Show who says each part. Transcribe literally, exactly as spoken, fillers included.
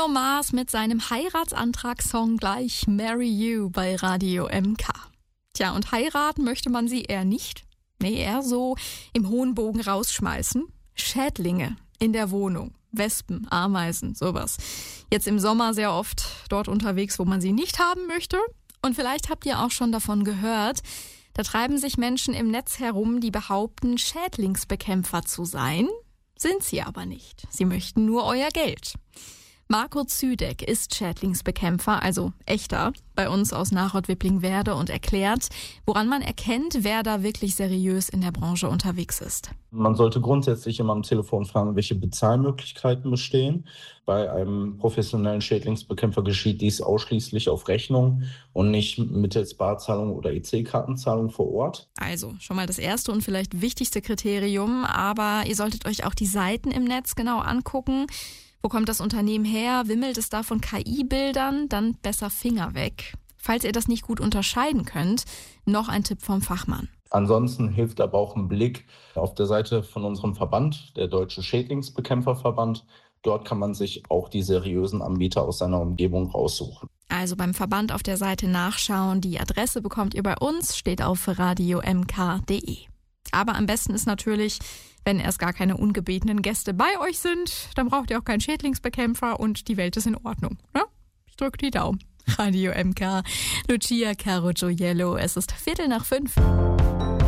Speaker 1: Bruno Mars mit seinem Heiratsantragssong gleich Marry You bei Radio M K. Tja, und heiraten möchte man sie eher nicht. Nee, eher so im hohen Bogen rausschmeißen. Schädlinge in der Wohnung, Wespen, Ameisen, sowas. Jetzt im Sommer sehr oft dort unterwegs, wo man sie nicht haben möchte. Und vielleicht habt ihr auch schon davon gehört, da treiben sich Menschen im Netz herum, die behaupten, Schädlingsbekämpfer zu sein. Sind sie aber nicht. Sie möchten nur euer Geld. Marco Züdeck ist Schädlingsbekämpfer, also echter, bei uns aus Nachod-Wippling-Werde und erklärt, woran man erkennt, wer da wirklich seriös in der Branche unterwegs ist.
Speaker 2: Man sollte grundsätzlich immer am Telefon fragen, welche Bezahlmöglichkeiten bestehen. Bei einem professionellen Schädlingsbekämpfer geschieht dies ausschließlich auf Rechnung und nicht mittels Barzahlung oder E C-Kartenzahlung vor Ort.
Speaker 1: Also schon mal das erste und vielleicht wichtigste Kriterium, aber ihr solltet euch auch die Seiten im Netz genau angucken. Wo kommt das Unternehmen her? Wimmelt es da von K I-Bildern? Dann besser Finger weg. Falls ihr das nicht gut unterscheiden könnt, noch ein Tipp vom Fachmann.
Speaker 2: Ansonsten hilft aber auch ein Blick auf der Seite von unserem Verband, der Deutsche Schädlingsbekämpferverband. Dort kann man sich auch die seriösen Anbieter aus seiner Umgebung raussuchen.
Speaker 1: Also beim Verband auf der Seite nachschauen. Die Adresse bekommt ihr bei uns, steht auf radio m k punkt d e. Aber am besten ist natürlich, wenn erst gar keine ungebetenen Gäste bei euch sind, dann braucht ihr auch keinen Schädlingsbekämpfer und die Welt ist in Ordnung. Ne? Ich drücke die Daumen. Radio M K, Lucia Caro Gioiello, es ist Viertel nach fünf.